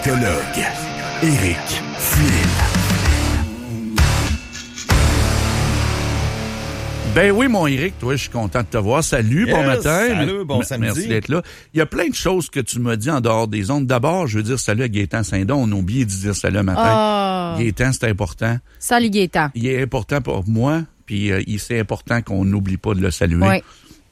psychologue, Éric Flynn. Ben oui, mon Éric, toi, je suis content de te voir. Salut, bon matin. Salut, bon samedi. Merci d'être là. Il y a plein de choses que tu m'as dit en dehors des ondes. D'abord, je veux dire salut à Gaétan Saint-Don. On a oublié de dire salut à matin. Gaétan, c'est important. Salut, Gaétan. Il est important pour moi, puis c'est important qu'on n'oublie pas de le saluer. Oui.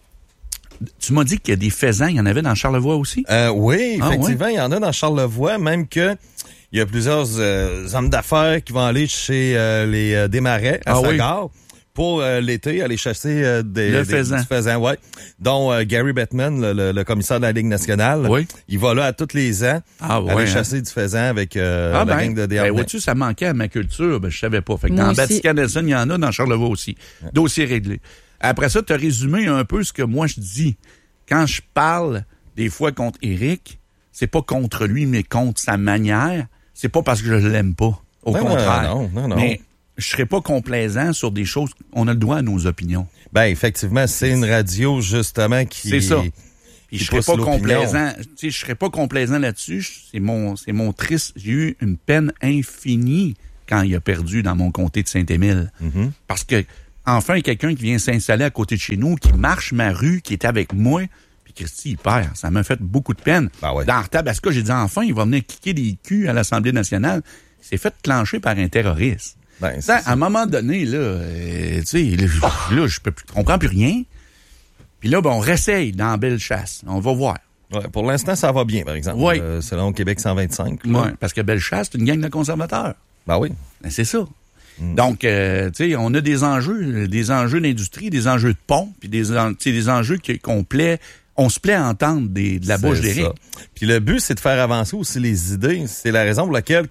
Tu m'as dit qu'il y a des faisans. Il y en avait dans Charlevoix aussi? Oui, effectivement, il y en a dans Charlevoix, même que il y a plusieurs hommes d'affaires qui vont aller chez les Desmarais à Saint-Gare. Pour l'été, aller chasser du faisan, ouais. Dont Gary Bettman, le commissaire de la Ligue nationale. Oui. Il va là à tous les ans aller chasser du faisan avec la gang de Desharnais. Vois-tu, ça manquait à ma culture, je savais pas. Fait que dans Batican-Nelson, il y en a, dans Charlevoix aussi. Dossier réglé. Après ça, tu as résumé un peu ce que moi je dis. Quand je parle des fois contre Éric, c'est pas contre lui, mais contre sa manière. C'est pas parce que je l'aime pas. Au contraire. Non. Mais je serais pas complaisant sur des choses. On a le droit à nos opinions. Ben, effectivement, c'est une radio, justement, qui... C'est ça. Puis je serais pas complaisant. Tu sais, je serais pas complaisant là-dessus. C'est mon triste. J'ai eu une peine infinie quand il a perdu dans mon comté de Saint-Émile. Mm-hmm. Parce que, enfin, quelqu'un qui vient s'installer à côté de chez nous, qui marche ma rue, qui est avec moi, puis Christy, il perd. Ça m'a fait beaucoup de peine. Ben ouais. Dans Tabasco, j'ai dit, enfin, il va venir kicker des culs à l'Assemblée nationale. Il s'est fait clencher par un terroriste. Ben, ça, à un moment donné, là, tu sais, là, je comprends plus rien. Puis là, ben, on réessaye dans Bellechasse. On va voir. Ouais, pour l'instant, ça va bien, par exemple. Oui. Selon Québec 125. Oui, parce que Bellechasse, c'est une gang de conservateurs. Ben oui. Ben, c'est ça. Donc, tu sais, on a des enjeux d'industrie, des enjeux de pont, puis des enjeux qu'on plaît. On se plaît à entendre de la bouche d'Éric. Puis le but, c'est de faire avancer aussi les idées. C'est la raison pour laquelle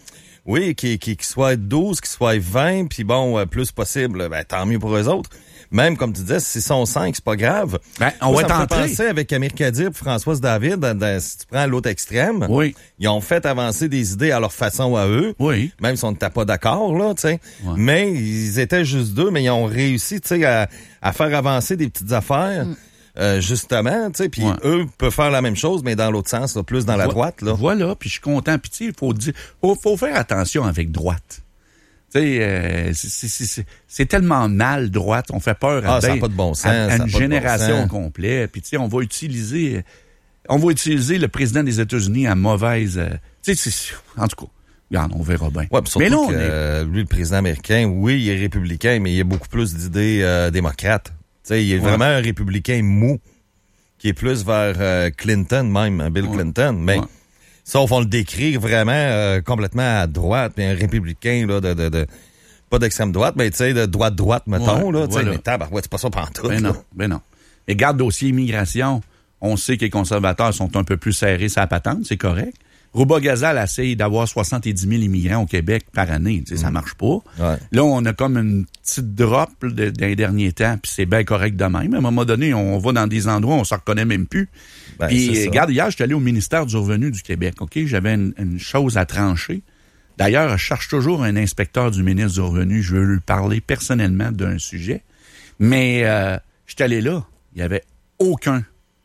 qu'il soit 12, qu'il soit 20, puis bon, plus possible, ben tant mieux pour eux autres. Même, comme tu disais, s'ils sont 5, c'est pas grave. Ben, on va tenter. penser avec Amir Kadir et Françoise David, si tu prends l'autre extrême, ils ont fait avancer des idées à leur façon à eux, même si on n'était pas d'accord, là, tu sais. Ouais. Mais ils étaient juste deux, mais ils ont réussi, tu sais, à faire avancer des petites affaires. Justement, tu sais, puis eux peuvent faire la même chose, mais dans l'autre sens, là, plus dans la droite, là. Voilà, puis je suis content. Puis tu sais, faut faire attention avec droite. Tu sais, c'est tellement mal droite, on fait peur ça n'a pas de bon sens, à une génération complète. Puis tu sais, on va utiliser le président des États-Unis à mauvaise. Tu sais, en tout cas. Regarde, on verra bien. Ouais, mais là, lui, le président américain, oui, il est républicain, mais il a beaucoup plus d'idées démocrates. T'sais, il est vraiment un républicain mou, qui est plus vers Clinton même, Bill Clinton. Mais sauf on le décrit vraiment complètement à droite, mais un républicain là, de pas d'extrême droite, mais tu sais, de droite, mettons. Là, voilà. Mais c'est pas ça pantoute. Ben non. Et garde dossier immigration, on sait que les conservateurs sont un peu plus serrés sur la patente, c'est correct. Rouba-Gazal essaye d'avoir 70 000 immigrants au Québec par année. Ça marche pas. Ouais. Là, on a comme une petite drop dans les derniers temps, puis c'est bien correct de même. À un moment donné, on va dans des endroits où on s'en reconnaît même plus. Puis, regarde, hier, je suis allé au ministère du Revenu du Québec. Ok, j'avais une chose à trancher. D'ailleurs, je cherche toujours un inspecteur du ministre du Revenu. Je veux lui parler personnellement d'un sujet. Mais je suis allé là. Il y avait aucun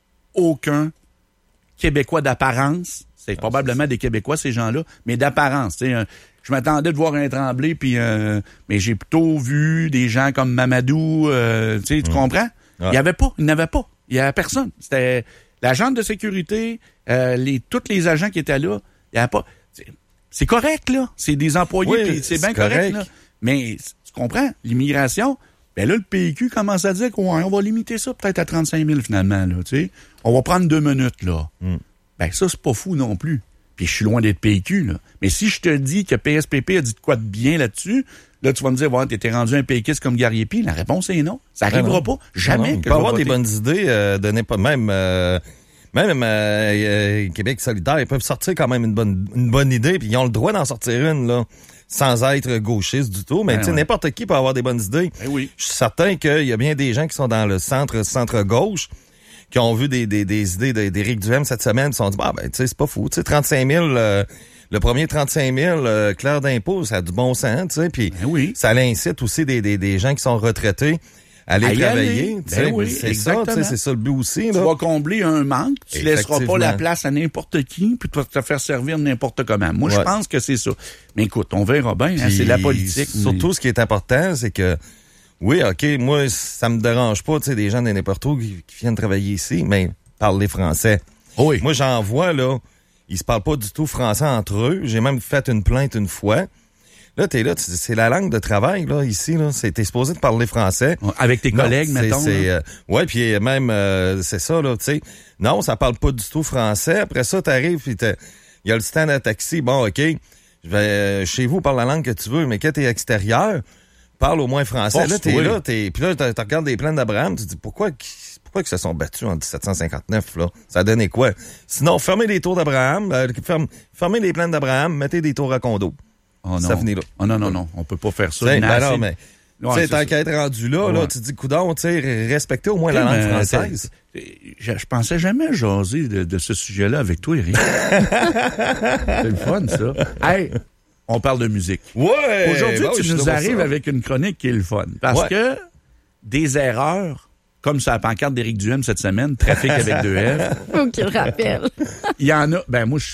Québécois d'apparence. C'est probablement des Québécois, ces gens-là, mais d'apparence. Je m'attendais de voir un Tremblay, puis mais j'ai plutôt vu des gens comme Mamadou. Tu comprends? Il n'y avait pas. Il n'y avait personne. C'était l'agent de sécurité, tous les agents qui étaient là. Il n'y avait pas. C'est correct, là. C'est des employés, puis c'est bien correct, là. Mais tu comprends? L'immigration, ben là, le PQ commence à dire qu'on va limiter ça peut-être à 35 000 finalement, là. Tu sais, on va prendre 2 minutes, là. Ben ça, c'est pas fou non plus. Puis je suis loin d'être PQ, là. Mais si je te dis que PSPP a dit de quoi de bien là-dessus, là, tu vas me dire, ouais, t'étais rendu un péquiste comme Gariepi. La réponse est non. Ça arrivera pas. Jamais. Il peut avoir des bonnes idées, donner pas même Québec solidaire, ils peuvent sortir quand même une bonne idée, puis ils ont le droit d'en sortir une, là, sans être gauchiste du tout. Mais tu sais, n'importe qui peut avoir des bonnes idées. Oui. Je suis certain qu'il y a bien des gens qui sont dans le centre-gauche, qui ont vu des idées d'Éric Duhem cette semaine, qui se sont dit, tu sais, c'est pas fou. Tu sais, 35 000, le premier 35 000, clair d'impôt, ça a du bon sens, tu sais, puis ça l'incite aussi des gens qui sont retraités aller travailler. Ben oui, c'est exactement. ça, c'est ça le but aussi. Là. Tu vas combler un manque, tu laisseras pas la Effectivement. place à n'importe qui, puis tu vas te faire servir n'importe comment. Moi, je Ouais. pense que c'est ça. Mais écoute, on verra bien, hein, Puis, c'est de la politique. Surtout, ce qui est important, c'est que, oui, OK, moi, ça me dérange pas, tu sais, des gens de n'importe où qui viennent travailler ici, mais parler français. Oui. Moi, j'en vois, là, ils se parlent pas du tout français entre eux. J'ai même fait une plainte une fois. Là, t'es là, c'est la langue de travail, là, ici, là. T'es supposé de parler français. Avec tes Non, collègues, mettons. là. Ouais, puis même, c'est ça, là, tu sais. Non, ça parle pas du tout français. Après ça, t'arrives, puis il y a le stand à taxi. Bon, OK, je vais chez vous, parle la langue que tu veux, mais quand t'es extérieur, parle au moins français. Là, t'es là, puis là, tu regardes des plaines d'Abraham, tu te dis, pourquoi qu'ils se sont battus en 1759, là? Ça a donné quoi? Sinon, fermez les tours d'Abraham, fermez les plaines d'Abraham, mettez des tours à condo. Oh, non. Ça finit là. Oh, non, on peut pas faire ça. Ben Nasser. non, mais... Ouais, tu sais, c'est tant ça. qu'à être rendu là, là, tu te dis, coudonc, tu sais, respectez au moins la langue française. Je pensais jamais jaser de ce sujet-là avec toi, Eric. C'est le fun, ça. Hey, on parle de musique. Ouais! Aujourd'hui, ben oui, tu je suis nous là pour arrives ça. avec une chronique qui est le fun. Parce Ouais. que des erreurs, comme sur la pancarte d'Éric Duhem cette semaine, trafic avec 2 F, Faut qu'il le rappelle. il y en a. Ben, moi,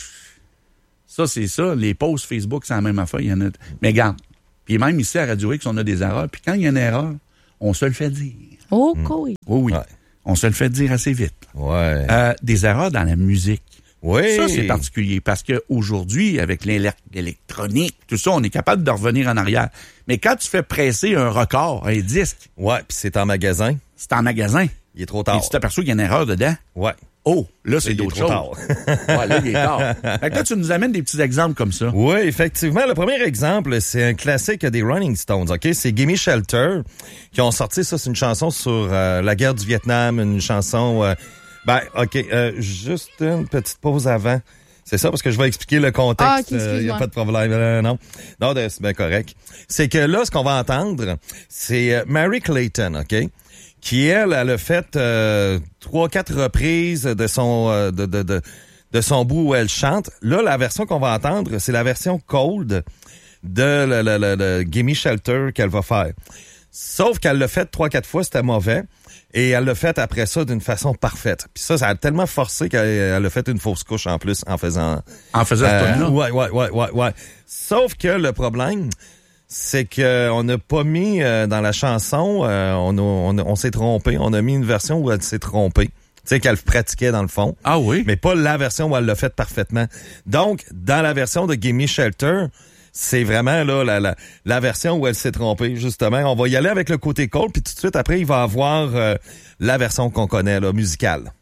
ça, c'est ça. Les posts Facebook, c'est la même affaire. Il y en a. Mais regarde. Puis même ici à Radio X, on a des erreurs. Puis quand il y a une erreur, on se le fait dire. Oh, cool. Oui. Ouais. On se le fait dire assez vite. Ouais. Des erreurs dans la musique. Oui. Ça, c'est particulier parce qu'aujourd'hui, avec l'électronique, tout ça, on est capable de revenir en arrière. Mais quand tu fais presser un record, un disque, Ouais, puis c'est en magasin. c'est en magasin. Il est trop Et tard. tu t'aperçois qu'il y a une erreur dedans. Ouais. Oh, là, c'est Il est d'autres trop choses. tard. Ouais, là, il est tard. Fait que là, tu nous amènes des petits exemples comme ça. Oui, effectivement. Le premier exemple, c'est un classique des Rolling Stones, OK? C'est Gimme Shelter, qui ont sorti, ça, c'est une chanson sur la guerre du Vietnam, une chanson... OK, juste une petite pause avant. C'est ça, parce que je vais expliquer le contexte. Ah, ok, excuse-moi. Y a pas de problème. Non, c'est bien correct. C'est que là, ce qu'on va entendre, c'est Mary Clayton, OK? Qui, elle a fait 3-4 reprises de son de son bout où elle chante. Là, la version qu'on va entendre, c'est la version cold de le Gimme Shelter qu'elle va faire. Sauf qu'elle l'a fait 3-4 fois, c'était mauvais. Et elle l'a fait après ça d'une façon parfaite. Puis ça a tellement forcé qu'elle a fait une fausse couche en plus en faisant... En faisant ce ton-là. Ouais. Sauf que le problème, c'est que on n'a pas mis dans la chanson, on s'est trompé. On a mis une version où elle s'est trompée. Tu sais, qu'elle pratiquait dans le fond. Ah oui? Mais pas la version où elle l'a fait parfaitement. Donc, dans la version de Gimme Shelter, c'est vraiment là la version où elle s'est trompée, justement. On va y aller avec le côté cold, puis tout de suite après, il va avoir la version qu'on connaît, là, musicale.